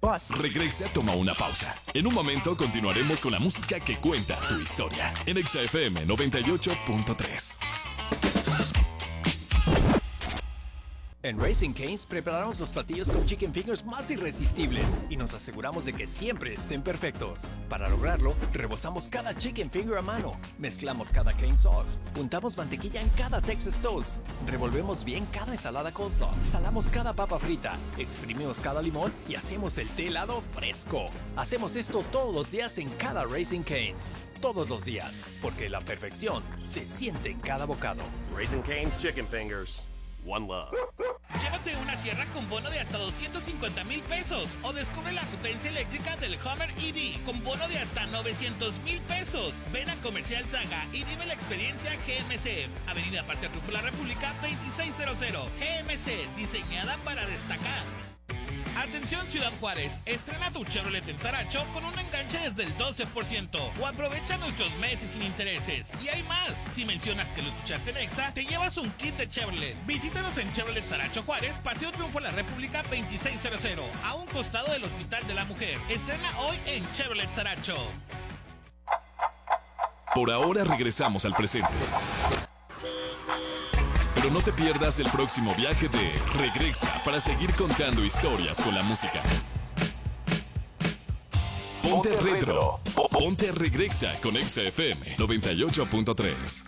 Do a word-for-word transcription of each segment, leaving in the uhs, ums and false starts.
Plus. Regresa toma una pausa. En un momento continuaremos con la música que cuenta tu historia. En Exa F M noventa y ocho punto tres. En Raising Cane's preparamos los platillos con chicken fingers más irresistibles y nos aseguramos de que siempre estén perfectos. Para lograrlo, rebozamos cada chicken finger a mano, mezclamos cada cane sauce, untamos mantequilla en cada Texas toast, revolvemos bien cada ensalada coleslaw, salamos cada papa frita, exprimimos cada limón y hacemos el té helado fresco. Hacemos esto todos los días en cada Raising Cane's. Todos los días, porque la perfección se siente en cada bocado. Raising Cane's Chicken Fingers. One love. Llévate una sierra con bono de hasta doscientos cincuenta mil pesos o descubre la potencia eléctrica del Hummer E V con bono de hasta novecientos mil pesos. Ven a Comercial Saga y vive la experiencia G M C. Avenida Paseo Triunfo La República veintiséis cero cero. G M C, diseñada para destacar. Atención Ciudad Juárez, estrena tu Chevrolet en Saracho con un enganche desde el doce por ciento o aprovecha nuestros meses sin intereses. Y hay más, si mencionas que lo escuchaste en Exa, te llevas un kit de Chevrolet. Visítanos en Chevrolet Saracho Juárez, Paseo Triunfo La República veintiséis cero cero, a un costado del Hospital de la Mujer. Estrena hoy en Chevrolet Saracho. Por ahora regresamos al presente. Pero no te pierdas el próximo viaje de Regresa para seguir contando historias con la música. Ponte retro. Ponte Regresa con Exa F M noventa y ocho punto tres.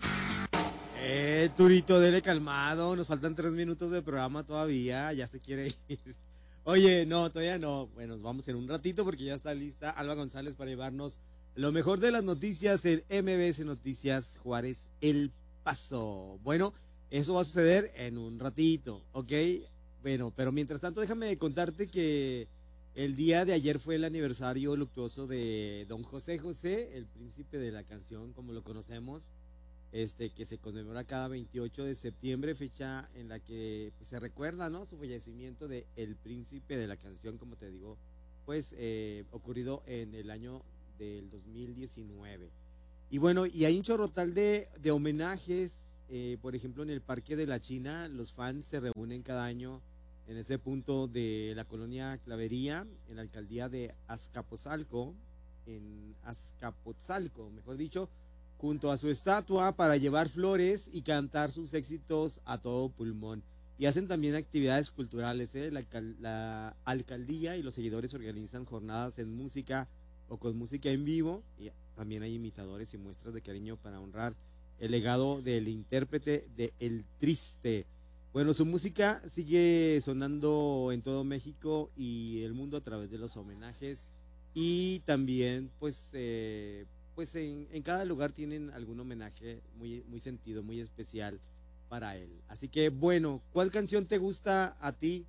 Eh, Turito, dele calmado. Nos faltan tres minutos de programa todavía. Ya se quiere ir. Oye, no, todavía no. Bueno, nos vamos en un ratito porque ya está lista Alba González para llevarnos lo mejor de las noticias en M B S Noticias Juárez El Paso. Bueno, eso va a suceder en un ratito, ¿ok? Bueno, pero mientras tanto déjame contarte que el día de ayer fue el aniversario luctuoso de don José José, el príncipe de la canción, como lo conocemos, este que se conmemora cada veintiocho de septiembre, fecha en la que pues, se recuerda, ¿no?, su fallecimiento de el príncipe de la canción, como te digo, pues eh, ocurrido en el año del dos mil diecinueve. Y bueno, y hay un chorrotal de, de homenajes. Eh, por ejemplo, en el Parque de la China, los fans se reúnen cada año en ese punto de la colonia Clavería, en la alcaldía de Azcapotzalco, en Azcapotzalco, mejor dicho, junto a su estatua para llevar flores y cantar sus éxitos a todo pulmón. Y hacen también actividades culturales, ¿eh? la, la alcaldía y los seguidores organizan jornadas en música o con música en vivo, y también hay imitadores y muestras de cariño para honrar el legado del intérprete de El Triste. Bueno, su música sigue sonando en todo México y el mundo a través de los homenajes, y también pues eh, pues en, en cada lugar tienen algún homenaje muy, muy sentido, muy especial para él. Así que bueno, ¿cuál canción te gusta a ti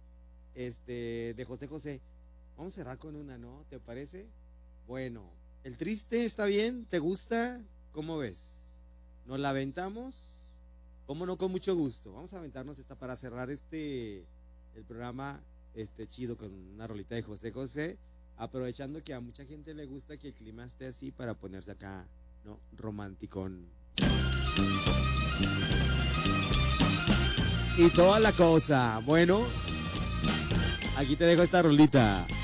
este de José José? Vamos a cerrar con una, ¿no? ¿Te parece? Bueno, El Triste, ¿está bien? ¿Te gusta? ¿Cómo ves? ¿Nos la aventamos? ¿Cómo no? Con mucho gusto. Vamos a aventarnos esta para cerrar este el programa este chido con una rolita de José José, aprovechando que a mucha gente le gusta que el clima esté así para ponerse acá, ¿no?, romanticón. Y toda la cosa. Bueno, aquí te dejo esta rolita.